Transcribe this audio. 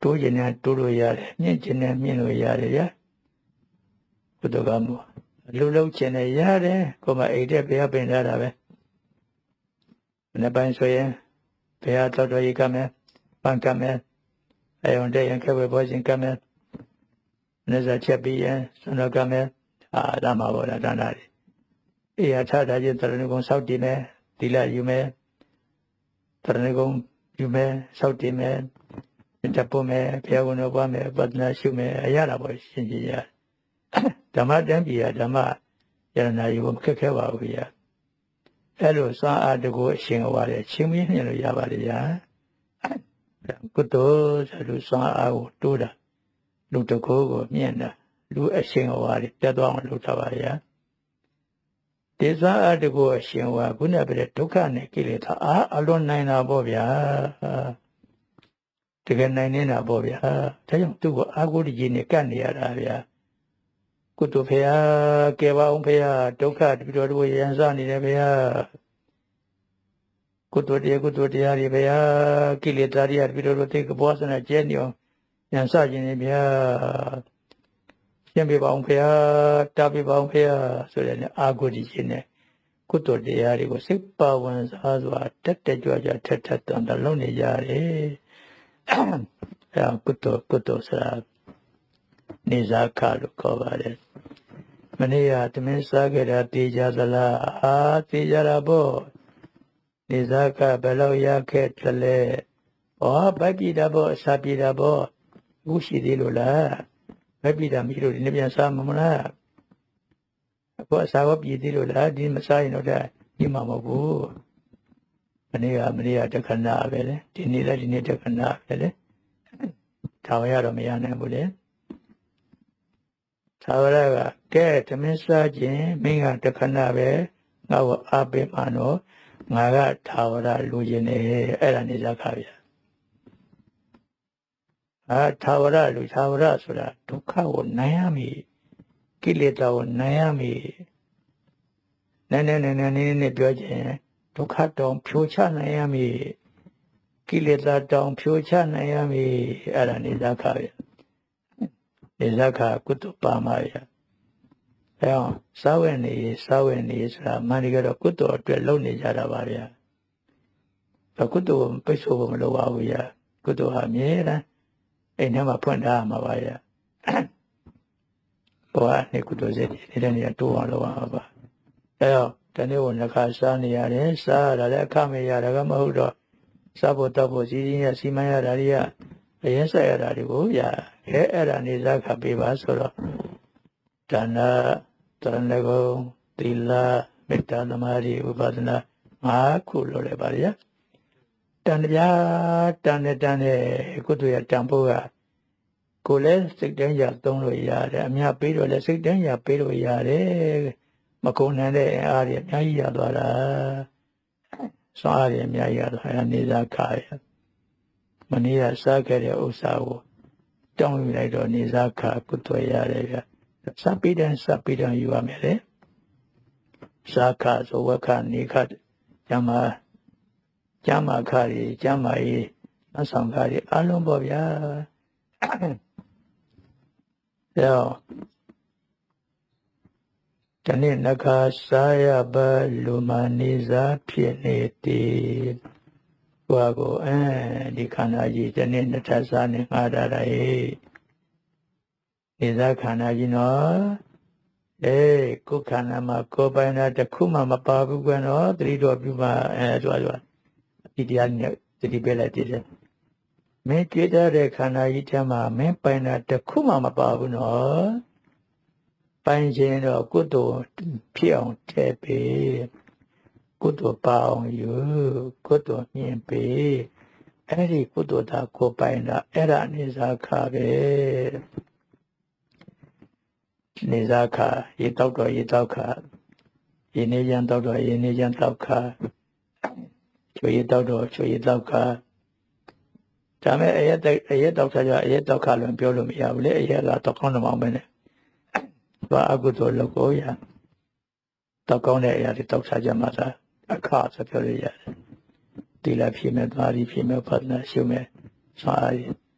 တိုးကျင်တဲ့တိုးလို့ရတယ်မြင့်ကျင်တဲ့မြင့်လို့ရတယ်ဗျာကုသိုလ်ကောင်းမှုလူလုံးကျင်တဲ့ရတယ်ကိုယ်မအိတ်တဲ့ဘုရားပင်ထားတာပဲမနေ့ပိုင်းဆိုရင်ဘုရားတော်တော်ကြီးကမယ်ပန်းကမယ်အယုံတဲ့ရင်ခဲဝဲပေါ်ခြင်းကမယ်နေစားချက်ပြီးရင်ဆွမ်းတော်ကမယ်ဒါမှဘောလားဒါနာတွေအေးအထာတာချင်းတရဏဂုံစောက်တည်မယ်သီလယူမယ်တရဏဂုံယူမယ်စောက်တည်မယ်တပုမယ်ဘုရားကုံတော်ပွားမယ်ပတ္တနာရှုမယ်အရတာပေါ့ရှင်ကြီးရဓမ္မတန်ပြည်ရဓမ္မယရနာယူမခက်ခဲပါဘူးဗျာအဲ့လိုစွမ်းအားတကူအရှင်ဟောတယ်ချင်းမင်းမြင်လို့ရပါတယ်ဗျာကုသိုလ်ဆိုလို့စွမ်းအားကိုတိုးတာလူတကူကိုမြင်တာလူအရှင်ဟောတယ်ပြတ်သွားအောင်လုပ်တာပါဗျာဒီစွမ်းအားတကူအရှင်ဟောခုနကပြတဲ့ဒုက္ခနဲ့ကိလေသာအလွန်နိုင်တာပေါ့ဗျာတကယ်နိုင်နေတာပေါ့ဗျာဒါကြောင့်သူ့ကိုအာဟုတကြီးနဲ့ကပ်နေရတာဗျာကုသိုလ်ဖေဟာကဲပါအောင်ဖေဟာဒုက္ခတပိတော်တို့ရန်စနေတယ်ဖေဟာကုသိုလ်တရားတွေဖေဟာကိလေသာတွေတပိတော်တို့သိကဘောဆနာကျဲနေအောင်ရန်စခြင်းနေဗျာရှင်းပြပါအောင်ဖေဟာတာပြပါအောင်ဖေဟာဆိုတဲ့အာဟုတကြီးနဲ့ကုသိုလ်တရားတွေကိုစိတ်ပါဝင်စားစွာတက်တက်ကြွကြွထက်ထက်တန်တလုံးနေကြတယ်ကုသိုလ်ဆိုတာနေစားခလို့ခေါ်ပါတယ်မနေ့ကသမင်းစားခဲ့တာတေးကြသလားတေးကြတာပေါ့နေစားခဘယ်လောက်ရခဲ့တလဲဗိုက်ပြည်တာပေါ့အစာပြည်တာပေါ့အခုရှိသေးလို့လားဗိုက်ပြည်တာမရှိလို့ဒီနေ့ပြန်စားမလားအခုအစာရောပြည်သေးလို့လားဒီမစားရင်တော့ဒီမှာမဟုတ်ဘူးမနေ့ကတခဏပဲလေဒီနေ့လည်းဒီနေ့တခဏပဲလေထောင်ရတော့မရနိုင်ဘူးလေသာဝရကကဲသမင်းစားခြင်းမင်းကတခဏပဲငါ့ကိုအားပေးမှတော့ငါကသာဝရလူခြင်းနေအဲ့ဒါနေစားခါဗျာသာဝရလူသာဝရဆိုတာဒုက္ခကိုနိုင်ရမည်ကိလေသာကိုနိုင်ရမည်နည်းနည်းပြောခြင်းဒုက္ခတောင်ဖြိုချနိုင်ရမည်ကိလေသာတောင်ဖြိုချနိုင်ရမည်အဲ့ဒါနေစားခါဗျာနေစားခါကုသိုလ်ပါမှာဗျာအဲ့တော့စားဝဲနေဆိုတာမှန်တကယ်တော့ကုသိုလ်အတွက်လုပ်နေကြတာပါဗျာကုသိုလ်ပိတ်ဆို့ဖို့မလိုပါဘူးဗျာကုသိုလ်ဟာအမြဲတမ်းအိမ်ထဲမှာဖွင့်ထားမှာပါဗျာဘောကနေကုသိုလ်စိတ်နေတဲ့နေရာတိုးအောင်လုပ်အောင်ပါအဲ့တော့တနေ့ကနှခါစားနေရတယ်စားရတာလည်းအခမဲ့ရတာကမဟုတ်တော့စားဖို့တောက်ဖို့စီစဉ်ရစီမံရတာတွေကအရင်ဆက်ရတာတွေကိုဗျာအဲ့ဒါနေစားခပ်ပေးပါဆိုတော့ဒါနတရဏဂုံသီလမေတ္တာသမာဓိဥပဒနာ5ခုလို့လည်းပါဗျာတန်တဲ့ကုသိုလ်ရတန်ဖို့ကကိုယ်လည်းစိတ်တိုင်းရသုံးလို့ရတယ်အများပေးတော့လည်းစိတ်တိုင်းရပေးလို့ရတယ်မကုန်နိုင်တဲ့အားတွေအများကြီးရသွားတာစွမ်းအားတွေအများကြီးရသွားတာနေစားခါရမနေ့ကစားခဲ့တဲ့ဥစ္စာကိုတောင်းယူလိုက်တော့နေစားခါကုသိုလ်ရတယ်ဗျစပိဒံယူရမယ်လေစားခါဆိုဝခနေခကျမ်းမာခါတွေကျမ်းမာရေးအဆောင်ခါတွေအလုံးပေါ့ဗျာတနေ့နှခါစားရပါလူမနေစားဖြစ်နေသည်ဘုရားကိုဒီခန္ဓာကြီးတနေ့နှစ်ထပ်စားနေငါတာရဲ့နေစားခန္ဓာကြီးနော်ကိုယ်ခန္ဓာမှာကိုယ်ပိုင်တာတစ်ခုမှမပါဘူးကွနော်သတိတော်ပြုပါဒီတရားနဲ့သတိပေးလိုက်တယ်မင်းကြွတဲ့ခန္ဓာကြီးထဲမှာမင်းပိုင်တာတစ်ခုမှမပါဘူးနော်ပိုင်ခြင်းတော့ကုသိုလ်ဖြစ်အောင်ထည့်ပေးကုသိုလ်ပါအောင်ယူကုသိုလ်မြင်ပေးအဲ့ဒီကုသိုလ်သာကိုပိုင်တာအဲ့ဒါနေစားခါပဲနေစားခါရေတောက်ခါရေနေကြံတောက်တော့ရေနေကြံတောက်ခါချိုရေတောက်တော့ချိုရေတောက်ခါဒါမဲ့အရက်တောက်စားကြအရက်တောက်ခါလို့ပြောလို့မရဘူးလေအရက်ကတောက်ကောင်းတော့မှပဲနဲ့ဘာအကုသိုလ်လုပ်ကိုရတောက်ကောင်းတဲ့အရာတွေတောက်စားကြမှာသာအခါဆိုပြောလို့ရတယ်ဒီလာဖြစ်မဲ့သွားပြီးဖြစ်မဲ့ဖတ်နာရှုမဲ့စွာရည်